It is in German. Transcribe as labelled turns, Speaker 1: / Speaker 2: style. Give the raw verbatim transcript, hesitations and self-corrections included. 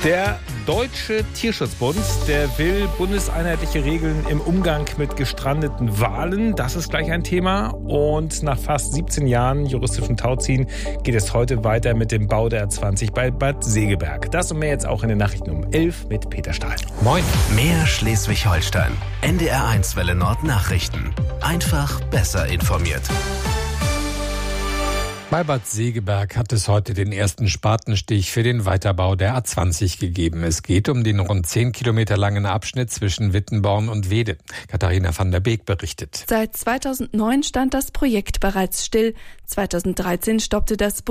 Speaker 1: Der Deutsche Tierschutzbund, der will bundeseinheitliche Regeln im Umgang mit gestrandeten Walen. Das ist gleich ein Thema. Und nach fast siebzehn Jahren juristischen Tauziehen geht es heute weiter mit dem Bau der A zwanzig bei Bad Segeberg. Das und mehr jetzt auch in den Nachrichten um elf mit Peter Stahl.
Speaker 2: Moin. Mehr Schleswig-Holstein. N D R eins Welle Nord Nachrichten. Einfach besser informiert.
Speaker 3: Bei Bad Segeberg hat es heute den ersten Spatenstich für den Weiterbau der A zwanzig gegeben. Es geht um den rund zehn Kilometer langen Abschnitt zwischen Wittenborn und Wede. Katharina van der Beek berichtet.
Speaker 4: Seit zweitausendneun stand das Projekt bereits still. zweitausenddreizehn stoppte das